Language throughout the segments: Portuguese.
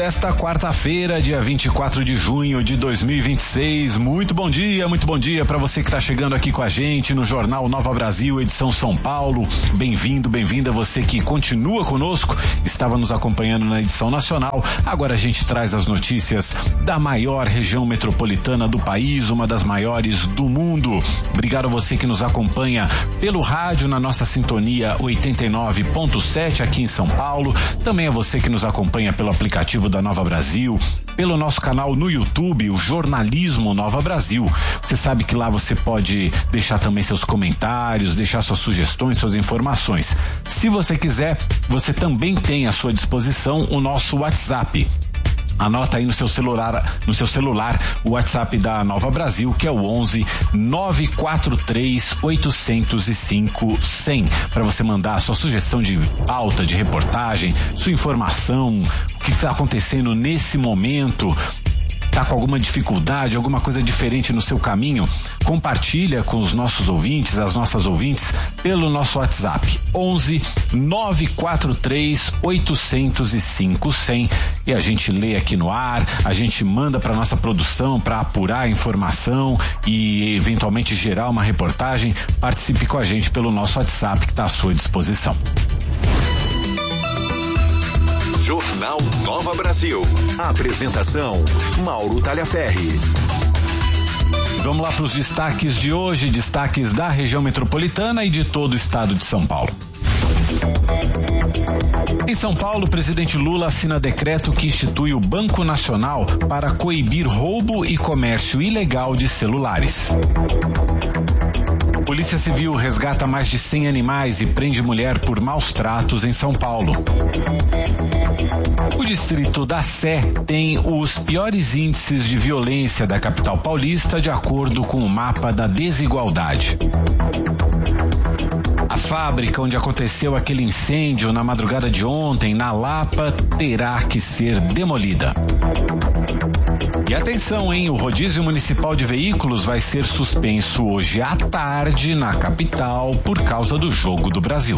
Esta quarta-feira, dia 24 de junho de 2026, muito bom dia para você que está chegando aqui com a gente no Jornal Nova Brasil, edição São Paulo. Bem-vindo, bem-vinda você que continua conosco, estava nos acompanhando na edição nacional. Agora a gente traz as notícias da maior região metropolitana do país, uma das maiores do mundo. Obrigado a você que nos acompanha pelo rádio na nossa sintonia 89.7 aqui em São Paulo. Também a você que nos acompanha pelo aplicativo da Nova Brasil, pelo nosso canal no YouTube, o Jornalismo Nova Brasil. Você sabe que lá você pode deixar também seus comentários, deixar suas sugestões, suas informações. Se você quiser, você também tem à sua disposição o nosso WhatsApp. Anota aí no seu celular o WhatsApp da Nova Brasil, que é o 11 943 805 100, para você mandar a sua sugestão de pauta, de reportagem, sua informação, o que está acontecendo nesse momento. Tá com alguma dificuldade, alguma coisa diferente no seu caminho? Compartilha com os nossos ouvintes, as nossas ouvintes, pelo nosso WhatsApp 11 943 805 100, e a gente lê aqui no ar, a gente manda para nossa produção para apurar a informação e eventualmente gerar uma reportagem. Participe com a gente pelo nosso WhatsApp que está à sua disposição. Jornal Nova Brasil. A apresentação, Mauro Talhaferri. Vamos lá para os destaques de hoje, destaques da região metropolitana e de todo o estado de São Paulo. Em São Paulo, o presidente Lula assina decreto que institui o Banco Nacional para coibir roubo e comércio ilegal de celulares. Polícia Civil resgata mais de 100 animais e prende mulher por maus tratos em São Paulo. O distrito da Sé tem os piores índices de violência da capital paulista, de acordo com o mapa da desigualdade. A fábrica onde aconteceu aquele incêndio na madrugada de ontem, na Lapa, terá que ser demolida. E atenção, hein? O rodízio municipal de veículos vai ser suspenso hoje à tarde na capital por causa do Jogo do Brasil.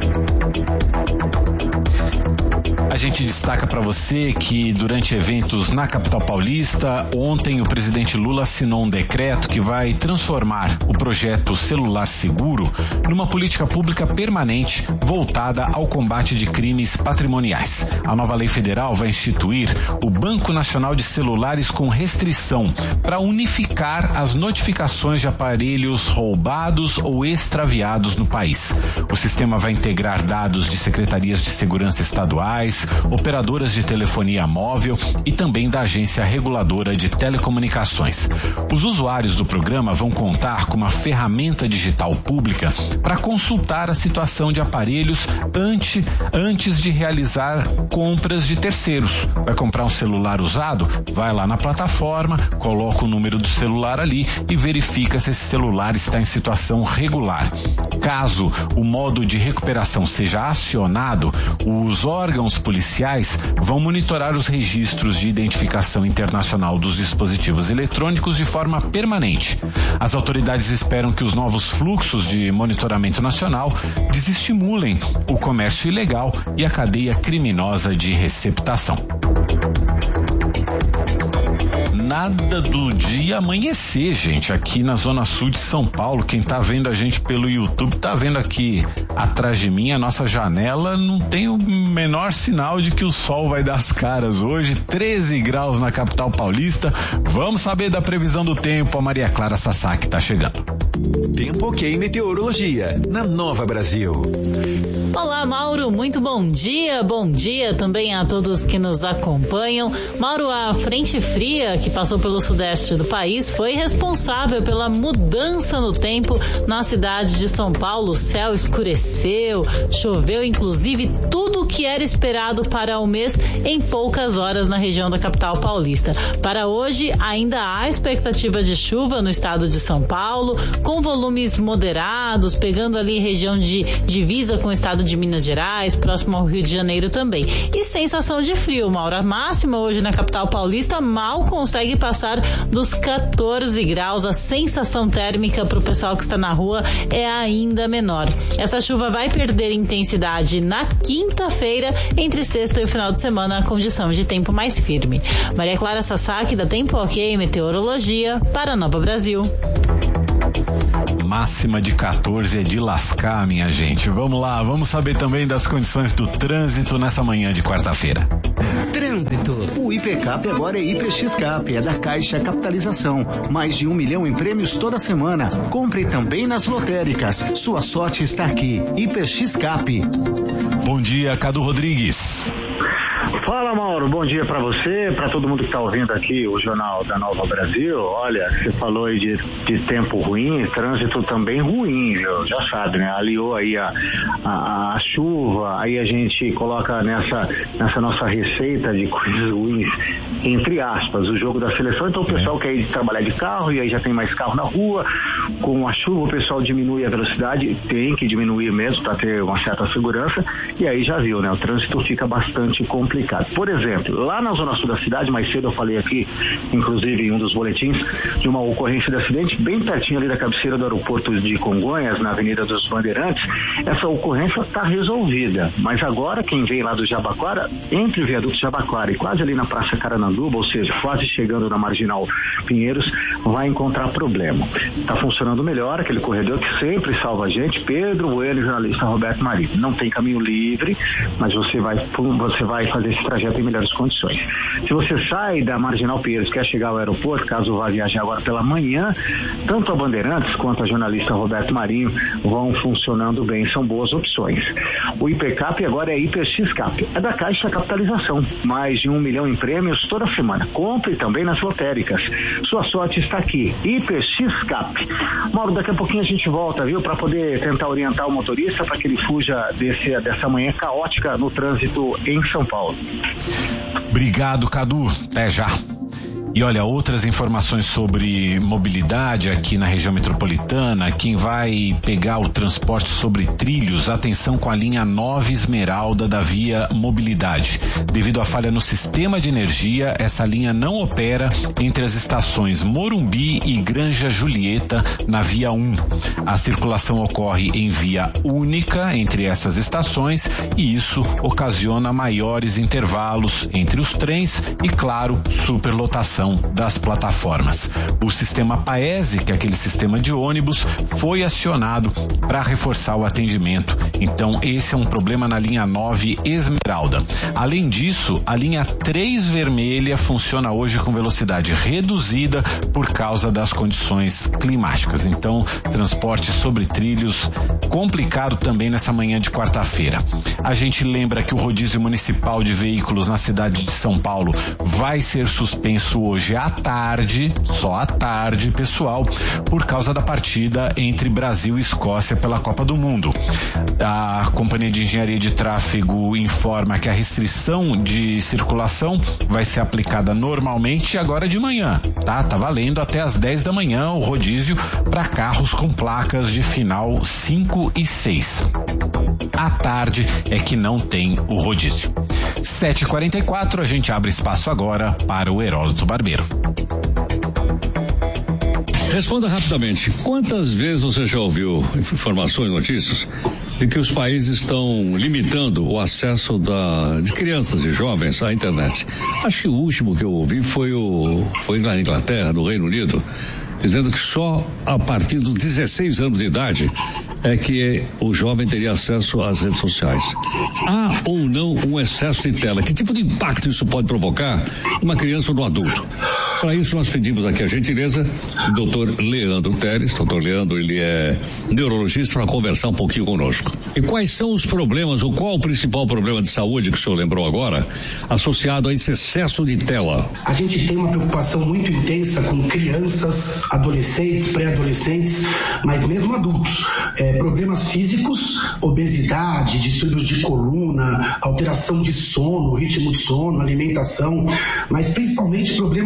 A gente destaca para você que durante eventos na capital paulista, ontem o presidente Lula assinou um decreto que vai transformar o projeto Celular Seguro numa política pública permanente voltada ao combate de crimes patrimoniais. A nova lei federal vai instituir o Banco Nacional de Celulares com restrição para unificar as notificações de aparelhos roubados ou extraviados no país. O sistema vai integrar dados de secretarias de segurança estaduais, operadoras de telefonia móvel e também da Agência Reguladora de Telecomunicações. Os usuários do programa vão contar com uma ferramenta digital pública para consultar a situação de aparelhos antes de realizar compras de terceiros. Vai comprar um celular usado? Vai lá na plataforma, coloca o número do celular ali e verifica se esse celular está em situação regular. Caso o modo de recuperação seja acionado, os órgãos policiais vão monitorar os registros de identificação internacional dos dispositivos eletrônicos de forma permanente. As autoridades esperam que os novos fluxos de monitoramento nacional desestimulem o comércio ilegal e a cadeia criminosa de receptação. Nada do dia amanhecer, gente, aqui na Zona Sul de São Paulo. Quem tá vendo a gente pelo YouTube tá vendo aqui atrás de mim, a nossa janela, não tem o menor sinal de que o sol vai dar as caras hoje. 13 graus na capital paulista. Vamos saber da previsão do tempo. A Maria Clara Sasaki tá chegando. Tempo ok, meteorologia na Nova Brasil. Olá, Mauro, muito bom dia também a todos que nos acompanham. Mauro, a frente fria que passou pelo sudeste do país foi responsável pela mudança no tempo na cidade de São Paulo. O céu escureceu, choveu, inclusive tudo o que era esperado para o mês em poucas horas na região da capital paulista. Para hoje ainda há expectativa de chuva no estado de São Paulo, com volumes moderados, pegando ali região de divisa com o estado estado de Minas Gerais, próximo ao Rio de Janeiro também. E sensação de frio, Mauro. A máxima hoje na capital paulista mal consegue passar dos 14 graus. A sensação térmica para o pessoal que está na rua é ainda menor. Essa chuva vai perder intensidade na quinta-feira, entre sexta e o final de semana, a condição de tempo mais firme. Maria Clara Sasaki, da Tempo Ok Meteorologia, para Nova Brasil. Máxima de 14 é de lascar, minha gente. Vamos lá, vamos saber também das condições do trânsito nessa manhã de quarta-feira. Trânsito. O IPCap agora é IPXCap, é da Caixa Capitalização. Mais de 1 milhão em prêmios toda semana. Compre também nas lotéricas. Sua sorte está aqui. IPXCap. Bom dia, Cadu Rodrigues. Fala, Mauro, bom dia para você, para todo mundo que está ouvindo aqui o Jornal da Nova Brasil. Olha, você falou aí de tempo ruim, trânsito também ruim, viu? Já sabe, né? Aliou aí a chuva, aí a gente coloca nessa nossa receita de coisas ruins, entre aspas, o jogo da seleção. Então o pessoal quer ir trabalhar de carro e aí já tem mais carro na rua. Com a chuva o pessoal diminui a velocidade, tem que diminuir mesmo para ter uma certa segurança, e aí já viu, né? O trânsito fica bastante complicado. Por exemplo, lá na zona sul da cidade, mais cedo eu falei aqui, inclusive em um dos boletins, de uma ocorrência de acidente bem pertinho ali da cabeceira do aeroporto de Congonhas, na Avenida dos Bandeirantes. Essa ocorrência está resolvida, mas agora quem vem lá do Jabaquara, entre o viaduto Jabaquara e quase ali na Praça Carananduba, ou seja, quase chegando na Marginal Pinheiros, vai encontrar problema. Está funcionando melhor aquele corredor que sempre salva a gente, Pedro Bueno, jornalista Roberto Marinho. Não tem caminho livre, mas você vai fazer esse trajeto em melhores condições. Se você sai da Marginal Pinheiros, quer chegar ao aeroporto, caso vá viajar agora pela manhã, tanto a Bandeirantes quanto a jornalista Roberto Marinho vão funcionando bem, são boas opções. O IPCap agora é IPXCap, é da Caixa Capitalização, mais de 1 milhão em prêmios toda semana. Compre também nas lotéricas. Sua sorte está aqui, IPXCap. Mauro, daqui a pouquinho a gente volta, viu, para poder tentar orientar o motorista para que ele fuja dessa manhã caótica no trânsito em São Paulo. Obrigado, Cadu. Até já. E olha, outras informações sobre mobilidade aqui na região metropolitana. Quem vai pegar o transporte sobre trilhos, atenção com a linha 9 Esmeralda da Via Mobilidade. Devido à falha no sistema de energia, essa linha não opera entre as estações Morumbi e Granja Julieta na Via 1. A circulação ocorre em via única entre essas estações e isso ocasiona maiores intervalos entre os trens e, claro, superlotação das plataformas. O sistema Paese, que é aquele sistema de ônibus, foi acionado para reforçar o atendimento. Então, esse é um problema na linha 9 Esmeralda. Além disso, a linha 3 Vermelha funciona hoje com velocidade reduzida por causa das condições climáticas. Então, transporte sobre trilhos complicado também nessa manhã de quarta-feira. A gente lembra que o rodízio municipal de veículos na cidade de São Paulo vai ser suspenso hoje à tarde, só à tarde, pessoal, por causa da partida entre Brasil e Escócia pela Copa do Mundo. A Companhia de Engenharia de Tráfego informa que a restrição de circulação vai ser aplicada normalmente agora de manhã, tá? Tá valendo até às 10 da manhã o rodízio para carros com placas de final 5 e 6. À tarde é que não tem o rodízio. 7h44, a gente abre espaço agora para o Heródoto Barbeiro. Responda rapidamente, quantas vezes você já ouviu informações, notícias de que os países estão limitando o acesso de crianças e jovens à internet? Acho que o último que eu ouvi foi na Inglaterra, no Reino Unido, dizendo que só a partir dos 16 anos de idade é que o jovem teria acesso às redes sociais. Há ou não um excesso de tela? Que tipo de impacto isso pode provocar numa criança ou no adulto? Para isso nós pedimos aqui a gentileza do Dr. Leandro Teres. Dr. Leandro, ele é neurologista, para conversar um pouquinho conosco. E quais são os problemas, ou qual o principal problema de saúde que o senhor lembrou agora, associado a esse excesso de tela? A gente tem uma preocupação muito intensa com crianças, adolescentes, pré-adolescentes, mas mesmo adultos. Problemas físicos, obesidade, distúrbios de coluna, alteração de sono, ritmo de sono, alimentação, mas principalmente problemas emocionais.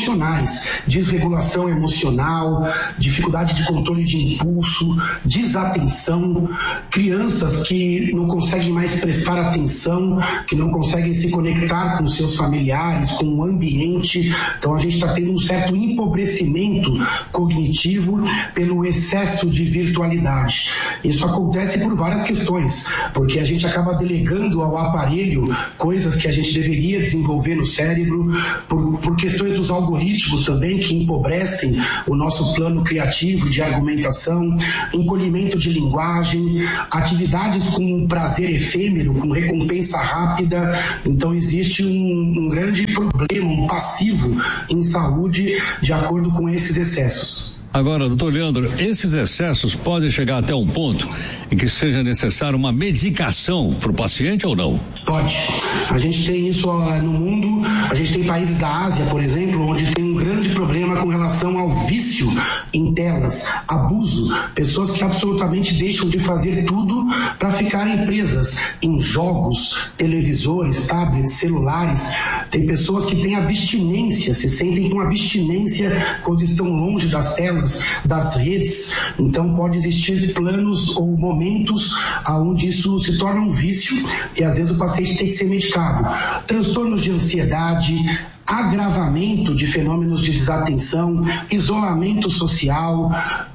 emocionais, desregulação emocional, dificuldade de controle de impulso, desatenção, crianças que não conseguem mais prestar atenção, que não conseguem se conectar com seus familiares, com o ambiente. Então a gente está tendo um certo empobrecimento cognitivo pelo excesso de virtualidade. Isso acontece por várias questões, porque a gente acaba delegando ao aparelho coisas que a gente deveria desenvolver no cérebro, por questões dos algoritmos também, que empobrecem o nosso plano criativo de argumentação, encolhimento de linguagem, atividades com prazer efêmero, com recompensa rápida. Então existe um grande problema, um passivo em saúde de acordo com esses excessos. Agora, doutor Leandro, esses excessos podem chegar até um ponto em que seja necessário uma medicação para o paciente ou não? Pode. A gente tem isso no mundo, a gente tem países da Ásia, por exemplo, onde tem um grande problema com relação ao vício em telas, abuso, pessoas que absolutamente deixam de fazer tudo para ficarem presas em jogos, televisores, tablets, celulares. Tem pessoas que têm abstinência, se sentem com abstinência quando estão longe das telas, das redes. Então pode existir planos ou momentos onde isso se torna um vício e às vezes o paciente tem que ser medicado. Transtornos de ansiedade, agravamento de fenômenos de desatenção, isolamento social,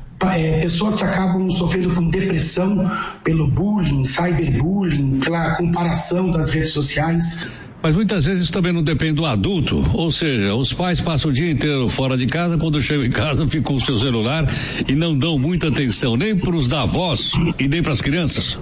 pessoas que acabam sofrendo com depressão pelo bullying, cyberbullying, pela comparação das redes sociais. Mas muitas vezes também não depende do adulto, ou seja, os pais passam o dia inteiro fora de casa, quando chegam em casa ficam com o seu celular e não dão muita atenção nem para os avós e nem para as crianças.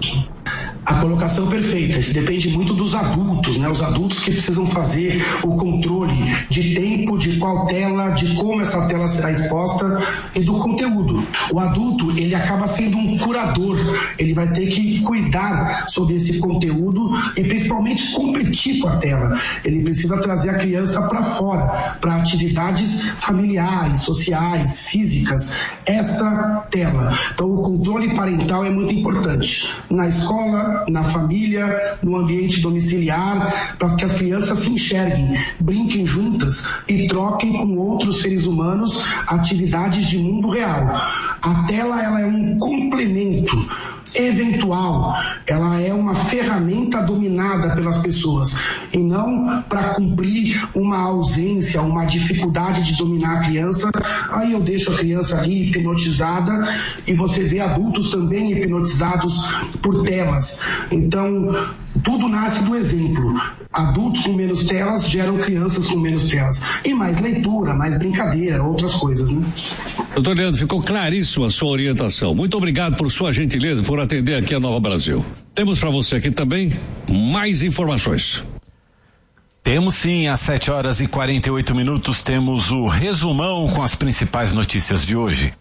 A colocação perfeita, isso depende muito dos adultos, né? Os adultos que precisam fazer o controle de tempo, de qual tela, de como essa tela será exposta e do conteúdo. O adulto, ele acaba sendo um curador, ele vai ter que cuidar sobre esse conteúdo e principalmente competir com a tela. Ele precisa trazer a criança para fora, para atividades familiares, sociais, físicas, essa tela. Então o controle parental é muito importante. Na escola, na família, no ambiente domiciliar, para que as crianças se enxerguem, brinquem juntas e troquem com outros seres humanos atividades de mundo real. A tela, ela é um complemento eventual, ela é uma ferramenta dominada pelas pessoas e não para cumprir uma ausência, uma dificuldade de dominar a criança. Aí eu deixo a criança ali hipnotizada e você vê adultos também hipnotizados por telas. Então tudo nasce do exemplo. Adultos com menos telas geram crianças com menos telas. E mais leitura, mais brincadeira, outras coisas, né? Doutor Leandro, ficou claríssima a sua orientação. Muito obrigado por sua gentileza, por atender aqui a Nova Brasil. Temos para você aqui também mais informações. Temos sim, às 7h48, temos o resumão com as principais notícias de hoje.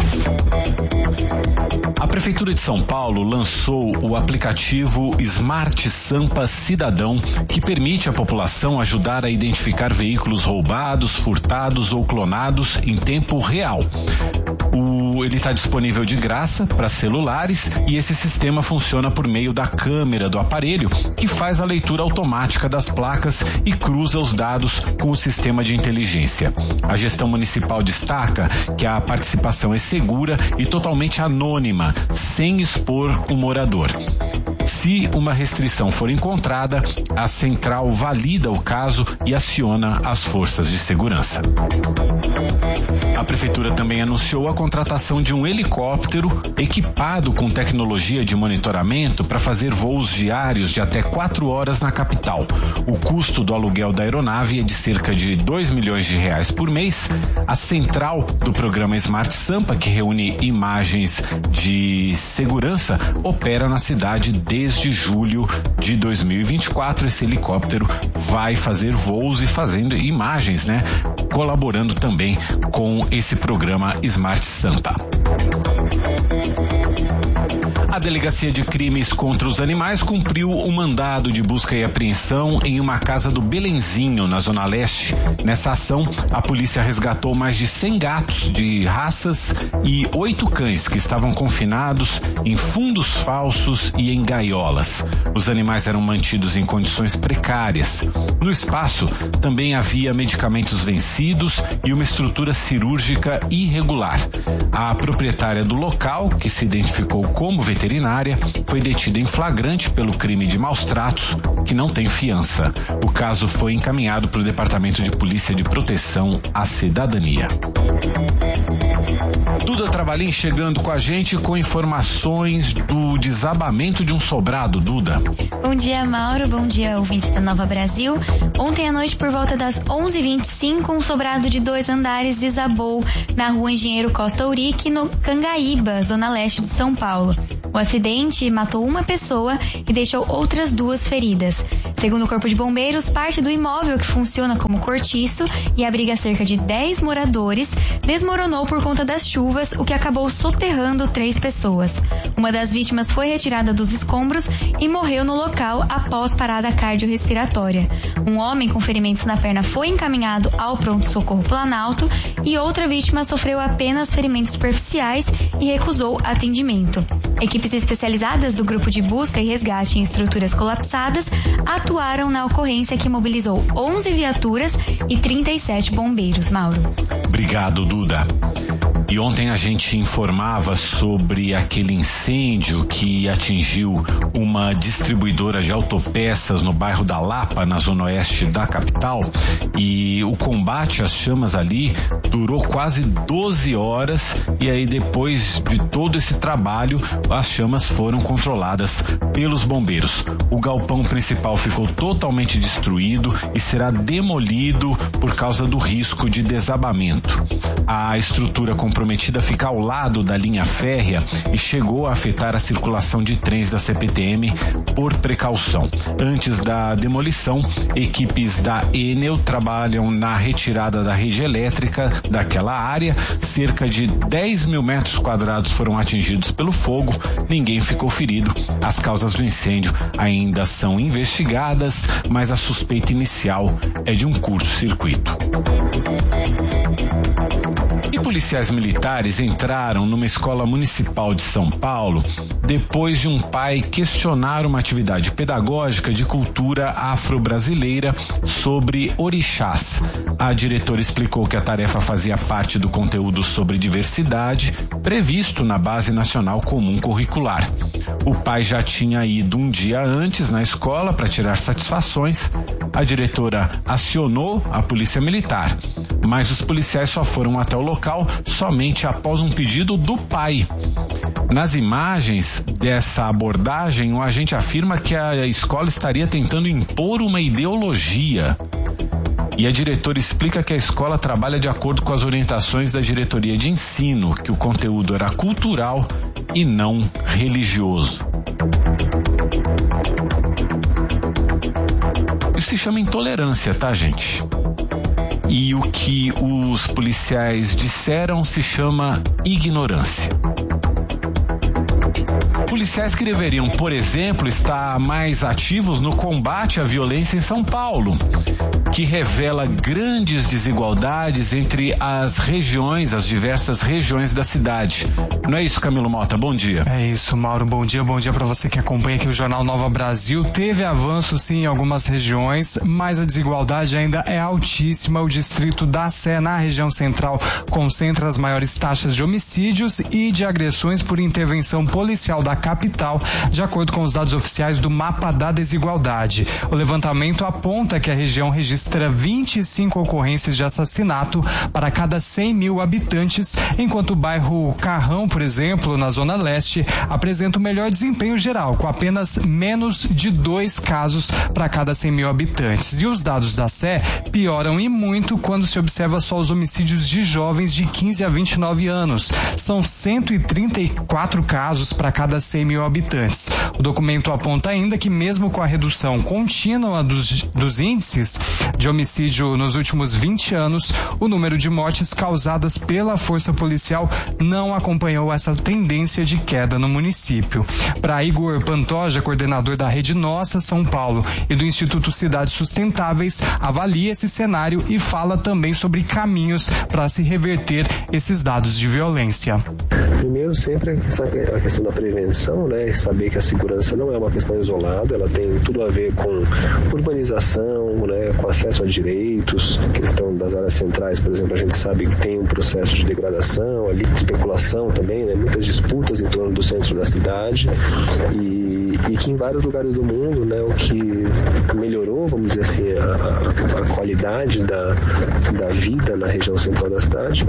A Prefeitura de São Paulo lançou o aplicativo Smart Sampa Cidadão, que permite à população ajudar a identificar veículos roubados, furtados ou clonados em tempo real. Ele está disponível de graça para celulares e esse sistema funciona por meio da câmera do aparelho, que faz a leitura automática das placas e cruza os dados com o sistema de inteligência. A gestão municipal destaca que a participação é segura e totalmente anônima, sem expor o morador. Se uma restrição for encontrada, a central valida o caso e aciona as forças de segurança. A Prefeitura também anunciou a contratação de um helicóptero equipado com tecnologia de monitoramento para fazer voos diários de até 4 horas na capital. O custo do aluguel da aeronave é de cerca de R$2 milhões por mês. A central do programa Smart Sampa, que reúne imagens de segurança, opera na cidade desde julho de 2024. Esse helicóptero vai fazer voos e fazendo imagens, né? Colaborando também com esse programa Smart Sampa. A Delegacia de Crimes contra os Animais cumpriu o mandado de busca e apreensão em uma casa do Belenzinho, na Zona Leste. Nessa ação, a polícia resgatou mais de 100 gatos de raças e 8 cães que estavam confinados em fundos falsos e em gaiolas. Os animais eram mantidos em condições precárias. No espaço, também havia medicamentos vencidos e uma estrutura cirúrgica irregular. A proprietária do local, que se identificou como veterinária, foi detida em flagrante pelo crime de maus tratos, que não tem fiança. O caso foi encaminhado para o Departamento de Polícia de Proteção à Cidadania. Duda Trabalhin chegando com a gente com informações do desabamento de um sobrado. Duda. Bom dia, Mauro. Bom dia, ouvinte da Nova Brasil. Ontem à noite, por volta das 11h25, um sobrado de 2 andares desabou na rua Engenheiro Costa Urique, no Cangaíba, zona leste de São Paulo. O acidente matou uma pessoa e deixou outras 2 feridas. Segundo o Corpo de Bombeiros, parte do imóvel, que funciona como cortiço e abriga cerca de 10 moradores, desmoronou por conta das chuvas, o que acabou soterrando 3 pessoas. Uma das vítimas foi retirada dos escombros e morreu no local após parada cardiorrespiratória. Um homem com ferimentos na perna foi encaminhado ao pronto-socorro Planalto e outra vítima sofreu apenas ferimentos superficiais e recusou atendimento. Equipes especializadas do Grupo de Busca e Resgate em Estruturas Colapsadas atuaram na ocorrência, que mobilizou 11 viaturas e 37 bombeiros. Mauro. Obrigado, Duda. E ontem a gente informava sobre aquele incêndio que atingiu uma distribuidora de autopeças no bairro da Lapa, na zona oeste da capital, e o combate às chamas ali durou quase 12 horas, e aí depois de todo esse trabalho, as chamas foram controladas pelos bombeiros. O galpão principal ficou totalmente destruído e será demolido por causa do risco de desabamento. A estrutura comprometida fica ao lado da linha férrea e chegou a afetar a circulação de trens da CPTM por precaução. Antes da demolição, equipes da Enel trabalham na retirada da rede elétrica daquela área. Cerca de 10 mil metros quadrados foram atingidos pelo fogo, ninguém ficou ferido. As causas do incêndio ainda são investigadas, mas a suspeita inicial é de um curto-circuito. E policiais militares entraram numa escola municipal de São Paulo depois de um pai questionar uma atividade pedagógica de cultura afro-brasileira sobre orixás. A diretora explicou que a tarefa fazia parte do conteúdo sobre diversidade previsto na Base Nacional Comum Curricular. O pai já tinha ido um dia antes na escola para tirar satisfações. A diretora acionou a polícia militar, mas os policiais só foram até o local somente após um pedido do pai. Nas imagens dessa abordagem, o agente afirma que a escola estaria tentando impor uma ideologia. E a diretora explica que a escola trabalha de acordo com as orientações da diretoria de ensino, que o conteúdo era cultural e não religioso. Isso se chama intolerância, tá, gente? E o que os policiais disseram se chama ignorância. Policiais que deveriam, por exemplo, estar mais ativos no combate à violência em São Paulo, que revela grandes desigualdades entre as regiões, as diversas regiões da cidade. Não é isso, Camilo Mota? Bom dia. É isso, Mauro. Bom dia para você que acompanha aqui o Jornal Nova Brasil. Teve avanço, sim, em algumas regiões, mas a desigualdade ainda é altíssima. O distrito da Sé, na região central, concentra as maiores taxas de homicídios e de agressões por intervenção policial da capital, de acordo com os dados oficiais do Mapa da Desigualdade. O levantamento aponta que a região registra 25 ocorrências de assassinato para cada 100 mil habitantes, enquanto o bairro Carrão, por exemplo, na Zona Leste, apresenta o melhor desempenho geral, com apenas menos de 2 casos para cada 100 mil habitantes. E os dados da Sé pioram e muito quando se observa só os homicídios de jovens de 15 a 29 anos. São 134 casos para cada 100 mil habitantes. O documento aponta ainda que, mesmo com a redução contínua dos índices, de homicídio nos últimos 20 anos, o número de mortes causadas pela força policial não acompanhou essa tendência de queda no município. Para Igor Pantoja, coordenador da Rede Nossa São Paulo e do Instituto Cidades Sustentáveis, avalia esse cenário e fala também sobre caminhos para se reverter esses dados de violência. Primeiro, sempre a questão da prevenção, né? Saber que a segurança não é uma questão isolada, ela tem tudo a ver com urbanização, né? Com acesso a direitos, questão das áreas centrais, por exemplo, a gente sabe que tem um processo de degradação, ali, especulação também, né? Muitas disputas em torno do centro da cidade e que em vários lugares do mundo, né, o que melhorou, vamos dizer assim, a qualidade da vida na região central da cidade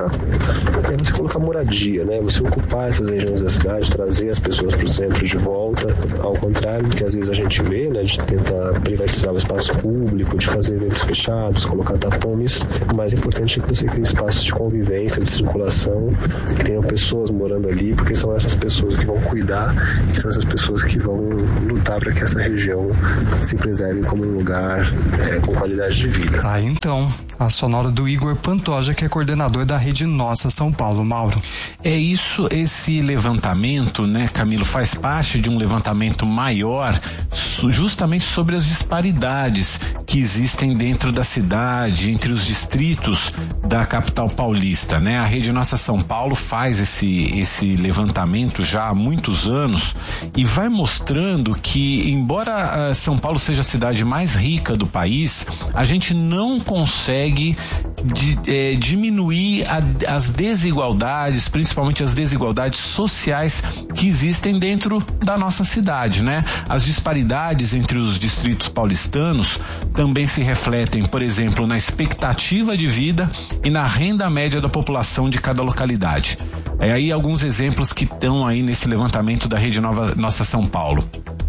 é você colocar moradia, né, você ocupar essas regiões da cidade, trazer as pessoas para o centro de volta, ao contrário do que às vezes a gente vê, né, de tentar privatizar o espaço público, de fazer eventos fechados, colocar tapumes. O mais importante é que você crie espaços de convivência, de circulação, que tenham pessoas morando ali, porque são essas pessoas que vão cuidar, e são essas pessoas que vão lutar para que essa região se preserve como um lugar com qualidade de vida. Então, a sonora do Igor Pantoja, que é coordenador da Rede Nossa São Paulo. Mauro. É isso, esse levantamento, né, Camilo, faz parte de um levantamento maior justamente sobre as disparidades que existem dentro da cidade, entre os distritos da capital paulista, né? A Rede Nossa São Paulo faz esse levantamento já há muitos anos e vai mostrando que, embora São Paulo seja a cidade mais rica do país, a gente não consegue diminuir as desigualdades, principalmente as desigualdades sociais que existem dentro da nossa cidade, né? As disparidades entre os distritos paulistanos também se refletem, por exemplo, na expectativa de vida e na renda média da população de cada localidade. Aí alguns exemplos que estão aí nesse levantamento da Rede Nossa São Paulo.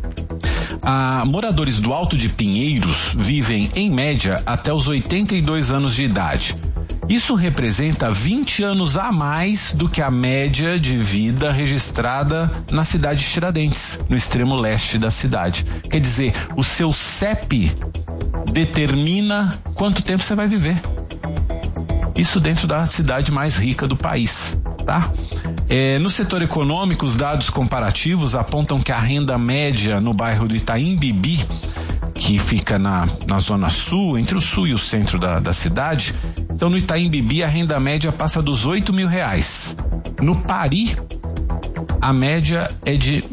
Moradores do Alto de Pinheiros vivem, em média, até os 82 anos de idade. Isso representa 20 anos a mais do que a média de vida registrada na cidade de Tiradentes, no extremo leste da cidade. Quer dizer, o seu CEP determina quanto tempo você vai viver. Isso dentro da cidade mais rica do país, tá? No setor econômico, os dados comparativos apontam que a renda média no bairro do Itaim Bibi, que fica na zona sul, entre o sul e o centro da cidade, então no Itaim Bibi a renda média passa dos R$8.000. No Pari, a média é de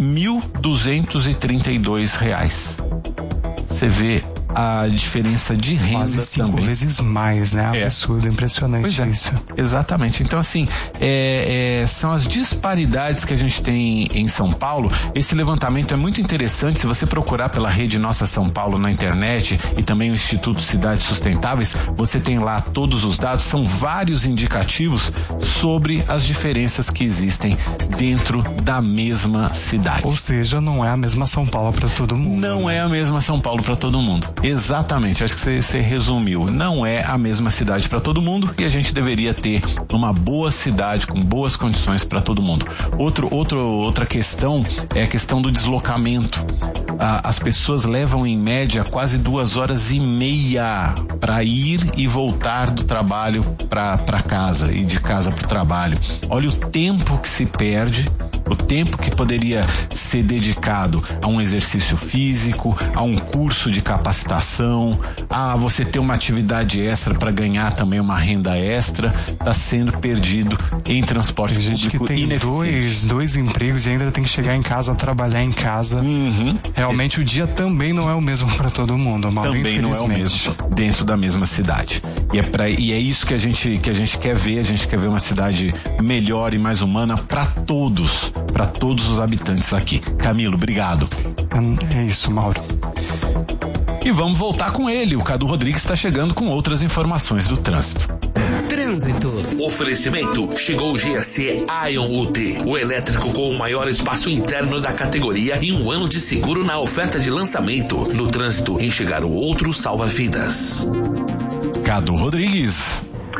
R$1.232. Você vê a diferença de renda quase 5 também. vezes mais, né? Absurdo, impressionante isso. Exatamente. Então, assim, são as disparidades que a gente tem em São Paulo. Esse levantamento é muito interessante. Se você procurar pela Rede Nossa São Paulo na internet e também o Instituto Cidades Sustentáveis, você tem lá todos os dados. São vários indicativos sobre as diferenças que existem dentro da mesma cidade. Ou seja, não é a mesma São Paulo para todo mundo. Não é a mesma São Paulo para todo mundo. Exatamente, acho que você resumiu. Não é a mesma cidade para todo mundo e a gente deveria ter uma boa cidade com boas condições para todo mundo. Outra questão é a questão do deslocamento. As pessoas levam em média quase 2h30 para ir e voltar do trabalho para casa e de casa para o trabalho. Olha o tempo que se perde, o tempo que poderia ser dedicado a um exercício físico, a um curso de capacitação, a você ter uma atividade extra para ganhar também uma renda extra, está sendo perdido em transporte público ineficiente. Tem gente que tem dois empregos e ainda tem que chegar em casa, trabalhar em casa. Realmente o dia também não é o mesmo para todo mundo, Mauro, também não é o mesmo dentro da mesma cidade. E é isso que a gente quer ver. A gente quer ver uma cidade melhor e mais humana para todos os habitantes aqui. Camilo, obrigado. É isso, Mauro. E vamos voltar com ele. O Cadu Rodrigues está chegando com outras informações do trânsito. Trânsito. Oferecimento. Chegou o GSE Ion UT, o elétrico com o maior espaço interno da categoria e 1 ano de seguro na oferta de lançamento. No trânsito, enxergar o outro salva vidas. Cadu Rodrigues.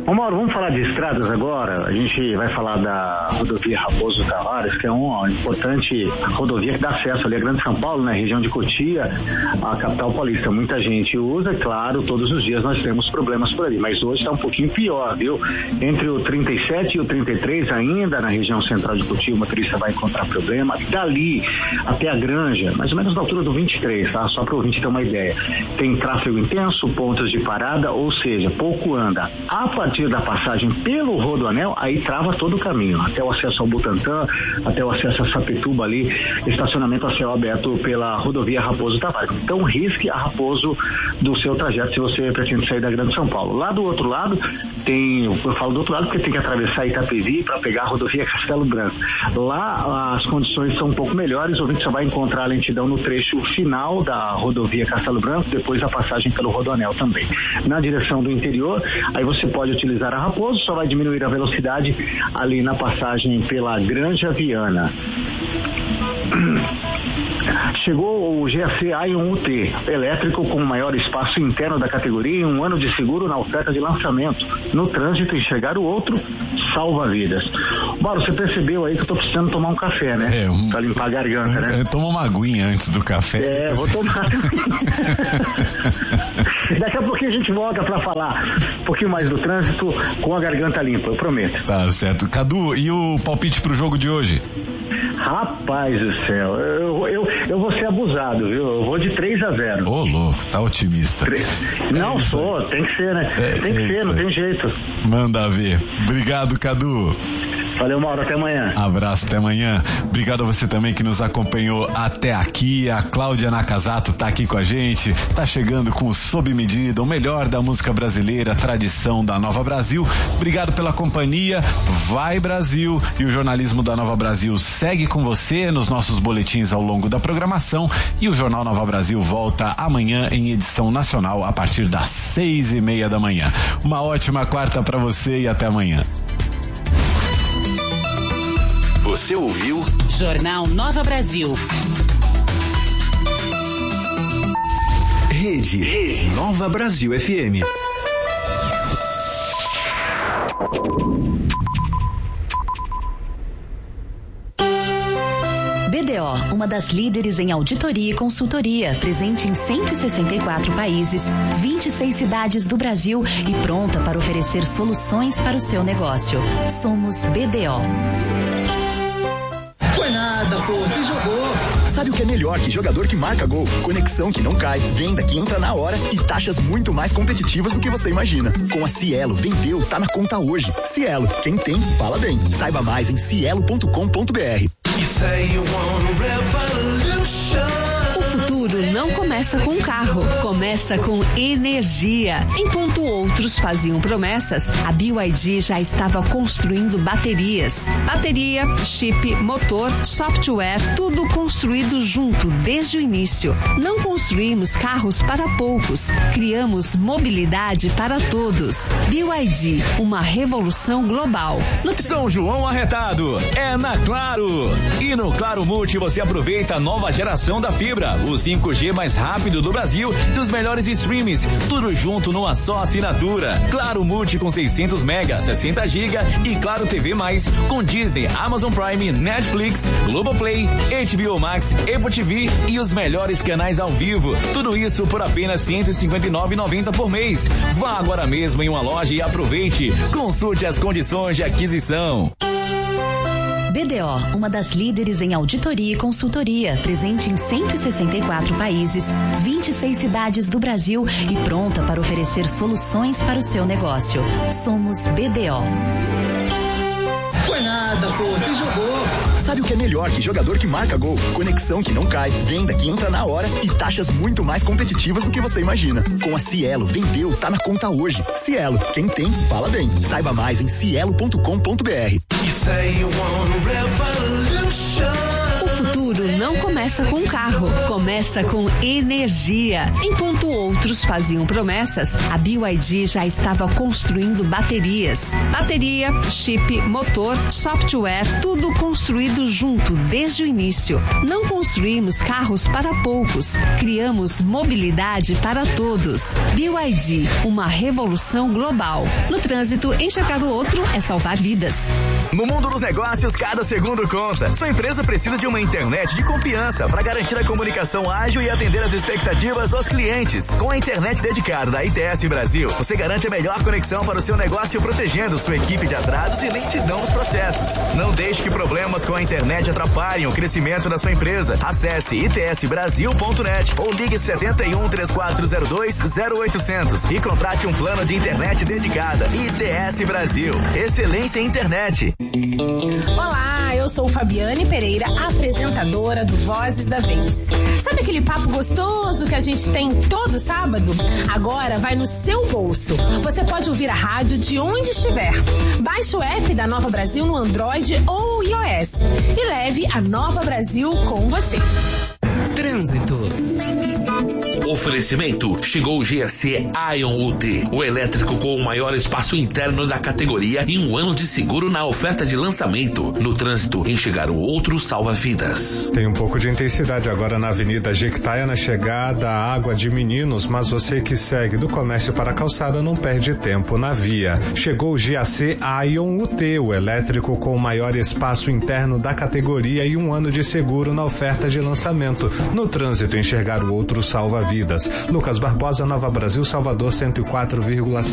Ô Mauro, vamos falar de estradas agora. A gente vai falar da rodovia Raposo Tavares, que é uma importante rodovia que dá acesso ali a Grande São Paulo, né? Região de Cotia, a capital paulista. Muita gente usa, é claro, todos os dias nós temos problemas por ali, mas hoje está um pouquinho pior, viu? Entre o 37 e o 33 ainda, na região central de Cotia, o motorista vai encontrar problema. Dali até a Granja, mais ou menos na altura do 23, tá? Só para o ouvinte ter uma ideia. Tem tráfego intenso, pontos de parada, ou seja, pouco anda. A partir da passagem pelo Rodoanel, aí trava todo o caminho, até o acesso ao Butantã, até o acesso a Sapituba ali, estacionamento a céu aberto pela rodovia Raposo Tavares. Então risque a Raposo do seu trajeto se você pretende sair da Grande São Paulo. Lá do outro lado eu falo do outro lado porque tem que atravessar Itapevi para pegar a rodovia Castelo Branco. Lá as condições são um pouco melhores, o ouvinte só vai encontrar a lentidão no trecho final da rodovia Castelo Branco, depois a passagem pelo Rodoanel também. Na direção do interior, aí você pode utilizar a Raposo, só vai diminuir a velocidade ali na passagem pela Granja Viana. Chegou o GAC Ion UT, elétrico com o maior espaço interno da categoria e 1 ano de seguro na oferta de lançamento. No trânsito, enxergar o outro salva vidas. Mauro, você percebeu aí que eu tô precisando tomar um café, né? Pra limpar a garganta, né? Eu tomo uma aguinha antes do café. Vou tomar. Daqui a pouquinho a gente volta pra falar um pouquinho mais do trânsito com a garganta limpa, eu prometo. Tá certo. Cadu, e o palpite pro jogo de hoje? Rapaz do céu, eu vou ser abusado, viu? Eu vou de 3-0. Ô, louco, tá otimista. Não sou, tem que ser, né? Tem que ser, não tem jeito. Manda ver. Obrigado, Cadu. Valeu, Mauro, até amanhã. Abraço, até amanhã. Obrigado a você também que nos acompanhou até aqui. A Cláudia Nakazato tá aqui com a gente, tá chegando com o Sob Medida, o melhor da música brasileira, tradição da Nova Brasil. Obrigado pela companhia. Vai Brasil! E o jornalismo da Nova Brasil segue com você nos nossos boletins ao longo da programação, e o Jornal Nova Brasil volta amanhã em edição nacional a partir das 6:30 da manhã. Uma ótima quarta pra você e até amanhã. Você ouviu? Jornal Nova Brasil. Rede Nova Brasil FM. BDO, uma das líderes em auditoria e consultoria, presente em 164 países, 26 cidades do Brasil e pronta para oferecer soluções para o seu negócio. Somos BDO. Foi nada, pô, você jogou. Sabe o que é melhor que jogador que marca gol? Conexão que não cai, venda que entra na hora e taxas muito mais competitivas do que você imagina. Com a Cielo, vendeu, tá na conta hoje. Cielo, quem tem, fala bem. Saiba mais em cielo.com.br. O futuro não começa com carro, começa com energia. Enquanto outros faziam promessas, a BYD já estava construindo baterias. Bateria, chip, motor, software, tudo construído junto desde o início. Não construímos carros para poucos, criamos mobilidade para todos. BYD, uma revolução global. São João arretado, é na Claro. E no Claro Multi você aproveita a nova geração da fibra, o 5G mais rápido do Brasil e os melhores streams, tudo junto numa só assinatura. Claro Multi com 600 mega, 60 GB e Claro TV Mais com Disney, Amazon Prime, Netflix, Globoplay, HBO Max, Apple TV e os melhores canais ao vivo. Tudo isso por apenas R$ 159,90 por mês. Vá agora mesmo em uma loja e aproveite. Consulte as condições de aquisição. BDO, uma das líderes em auditoria e consultoria, presente em 164 países, 26 cidades do Brasil e pronta para oferecer soluções para o seu negócio. Somos BDO. Foi nada, pô, você jogou. Sabe o que é melhor que jogador que marca gol? Conexão que não cai, venda que entra na hora e taxas muito mais competitivas do que você imagina. Com a Cielo, vendeu, tá na conta hoje. Cielo, quem tem, fala bem. Saiba mais em cielo.com.br. O futuro futuro não começa com carro, começa com energia. Enquanto outros faziam promessas, a BYD já estava construindo baterias. Bateria, chip, motor, software, tudo construído junto desde o início. Não construímos carros para poucos, criamos mobilidade para todos. BYD, uma revolução global. No trânsito, enxergar o outro é salvar vidas. No mundo dos negócios, cada segundo conta. Sua empresa precisa de uma internet de confiança para garantir a comunicação ágil e atender as expectativas dos clientes. Com a internet dedicada da ITS Brasil, você garante a melhor conexão para o seu negócio, protegendo sua equipe de atrasos e lentidão nos processos. Não deixe que problemas com a internet atrapalhem o crescimento da sua empresa. Acesse itsbrasil.net ou ligue 71 3402 0800 e contrate um plano de internet dedicada. ITS Brasil. Excelência em internet. Olá, eu sou Fabiane Pereira, apresentadora do Vozes da Vez. Sabe aquele papo gostoso que a gente tem todo sábado? Agora vai no seu bolso. Você pode ouvir a rádio de onde estiver. Baixe o app da Nova Brasil no Android ou iOS e leve a Nova Brasil com você. Trânsito. Oferecimento: chegou o GSE Ion UT, o elétrico com o maior espaço interno da categoria e um ano de seguro na oferta de lançamento. No trânsito, enxergar o outro salva vidas. Tem um pouco de intensidade agora na Avenida Jequitaia, na chegada à Água de Meninos, mas você que segue do comércio para a calçada não perde tempo na via. Chegou o GAC Ion UT, o elétrico com o maior espaço interno da categoria e um ano de seguro na oferta de lançamento. No trânsito, enxergar o outro salva vidas. Lucas Barbosa, Nova Brasil, Salvador 104,7.